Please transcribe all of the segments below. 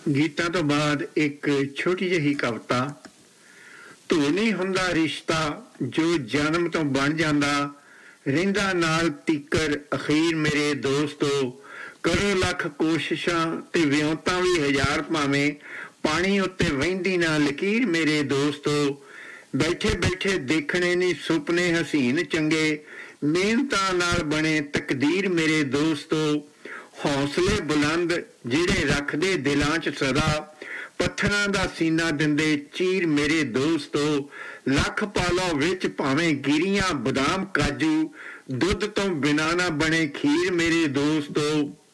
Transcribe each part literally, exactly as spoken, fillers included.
गीतां तो बाद एक छोटी जही कविता। धू नहीं हुंदा रिश्ता जो जन्म तो बन जांदा, रहिंदा नाल तिकर अखीर मेरे दोस्तों। करो लख कोशिशां ते विउंतां भी हजार भावें, पानी उत्ते वहिंदी ना लकीर मेरे दोस्तों। बैठे बैठे देखने नहीं सुपने हसीन चंगे, मेहनतां नाल बने तकदीर मेरे दोस्तों। हौसले बुलंद जिहड़े रखदे दिलां च सदा, पत्थरां दा सीना दिंदे चीर मेरे दोस्तों। लख पालो विच भावें गिरियां बदाम काजू, दुध तो बिना ना बने खीर मेरे दोस्तों।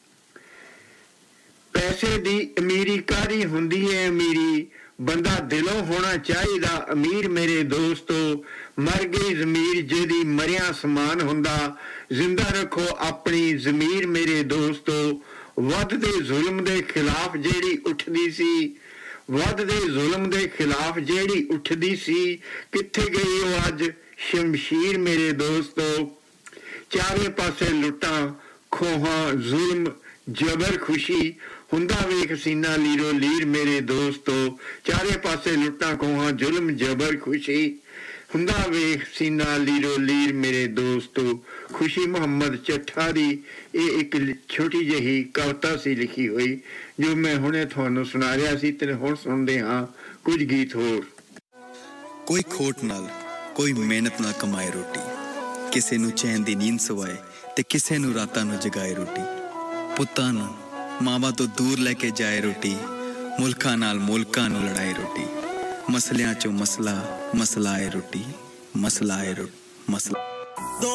पैसे दी अमीरी कारी हुंदी है अमीरी, बंदा दिलों होना चाहिदा अमीर मेरे दोस्तों। मर गई जमीर जिहदी मरिया समान हुंदा, जिंदा रखो अपनी जमीर मेरे दोस्तों। वधदे जुल्म दे खिलाफ जेड़ी उठदी सी, वधदे जुल्म दे खिलाफ जेड़ी उठदी सी, कित्थे गई ओ अज शमशीर मेरे दोस्तों। चारे पासे लुटां खोहां जुल्म जबर खुशी, हुंदा वेख सीना लीरो लीर मेरे दोस्तों। चारे पासे लुटां खोहां जुल्म जबर खुशी, हुंदा वेख सीना लीरो लीर मेरे दोस्तों। खुशी मुहम्मद ਚੱਠਾ ਦੀ ਇਹ ਇੱਕ ਛੋਟੀ ਜਿਹੀ ਕਵਿਤਾ ਸੀ ਲਿਖੀ ਹੋਈ, ਜੋ ਮੈਂ ਹੁਣੇ ਤੁਹਾਨੂੰ ਸੁਣਾ ਰਿਹਾ ਸੀ ਤੇ ਹੁਣ ਸੁਣਦੇ ਹਾਂ ਕੁਝ ਗੀਤ ਹੋਰ। ਕੋਈ ਖੋਟ ਨਾਲ ਕੋਈ ਮਿਹਨਤ ਨਾਲ ਕਮਾਏ ਰੋਟੀ, ਕਿਸੇ ਨੂੰ ਚੈਨ ਦੀ ਨੀਂਦ ਸਵਾਏ ਤੇ ਕਿਸੇ ਨੂੰ ਰਾਤਾਂ ਨੂੰ ਜਗਾਏ ਰੋਟੀ। ਪੁੱਤਾਂ ਨੂੰ ਮਾਵਾਂ ਤੋਂ ਦੂਰ ਲੈ ਕੇ ਜਾਏ ਰੋਟੀ, ਮੁਲਕਾਂ ਨਾਲ ਮੁਲਕਾਂ ਨੂੰ ਲੜਾਏ ਰੋਟੀ। ਮਸਲਿਆਂ ਚੋਂ ਮਸਲਾ ਮਸਲਾ ਏ ਰੋਟੀ, ਮਸਲਾ ਏ ਰੋਟੀ ਮਸਲਾ।